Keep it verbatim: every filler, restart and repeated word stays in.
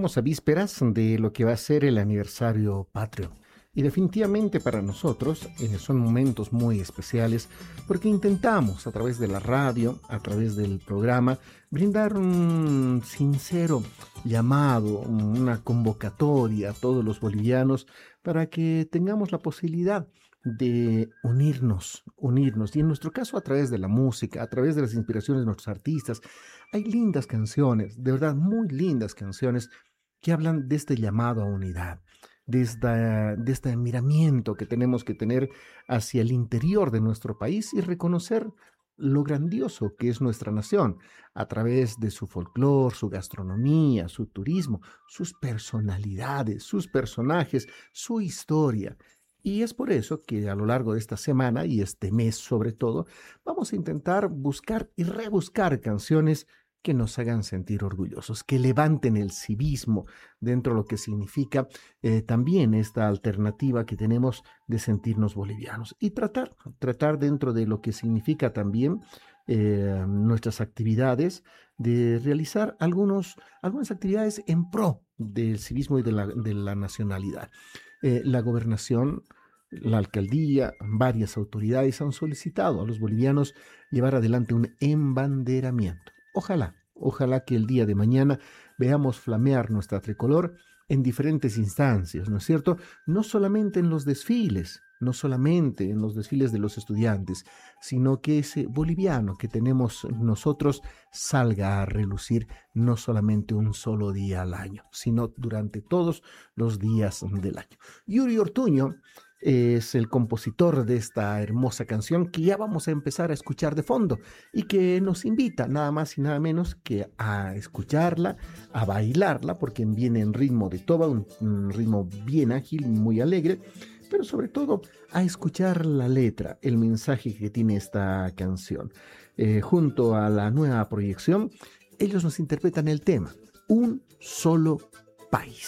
estamos a vísperas de lo que va a ser el aniversario patrio. Y definitivamente para nosotros eh, son momentos muy especiales porque intentamos a través de la radio, a través del programa, brindar un sincero llamado, una convocatoria a todos los bolivianos para que tengamos la posibilidad de unirnos, unirnos. Y en nuestro caso a través de la música, a través de las inspiraciones de nuestros artistas. Hay lindas canciones, de verdad muy lindas canciones que hablan de este llamado a unidad, de, esta, de este miramiento que tenemos que tener hacia el interior de nuestro país y reconocer lo grandioso que es nuestra nación a través de su folclore, su gastronomía, su turismo, sus personalidades, sus personajes, su historia. Y es por eso que a lo largo de esta semana y este mes sobre todo, vamos a intentar buscar y rebuscar canciones que nos hagan sentir orgullosos, que levanten el civismo dentro de lo que significa eh, también esta alternativa que tenemos de sentirnos bolivianos y tratar, tratar dentro de lo que significa también eh, nuestras actividades, de realizar algunos, algunas actividades en pro del civismo y de la, de la nacionalidad. Eh, la gobernación, la alcaldía, varias autoridades han solicitado a los bolivianos llevar adelante un embanderamiento. Ojalá, ojalá que el día de mañana veamos flamear nuestra tricolor en diferentes instancias, ¿no es cierto? No solamente en los desfiles, no solamente en los desfiles de los estudiantes, sino que ese boliviano que tenemos nosotros salga a relucir no solamente un solo día al año, sino durante todos los días del año. Yuri Ortuño es el compositor de esta hermosa canción que ya vamos a empezar a escuchar de fondo y que nos invita nada más y nada menos que a escucharla, a bailarla, porque viene en ritmo de toba, un, un ritmo bien ágil, muy alegre, pero sobre todo a escuchar la letra, el mensaje que tiene esta canción. Eh, junto a la nueva proyección, ellos nos interpretan el tema, Un Solo País.